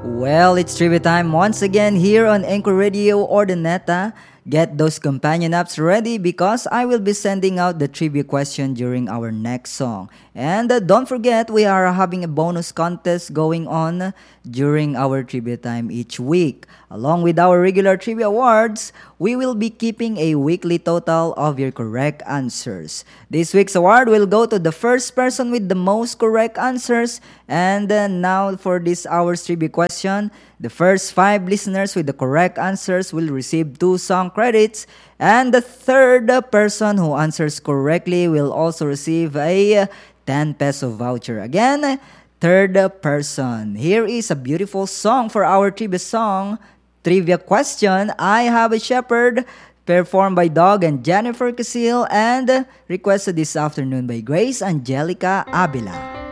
Well, it's trivia time once again here on Anchor Radio Ordineta. Get those companion apps ready because I will be sending out the trivia question during our next song. And don't forget, we are having a bonus contest going on during our trivia time each week. Along with our regular trivia awards, we will be keeping a weekly total of your correct answers. This week's award will go to the first person with the most correct answers. And now for this hour's trivia question, the first 5 listeners with the correct answers will receive 2 song credits, and the third person who answers correctly will also receive a 10 peso voucher. Again, third person. Here is a beautiful song for our trivia question. I Have a Shepherd, performed by Dog and Jennifer Casil, and requested this afternoon by Grace Angelica Abila.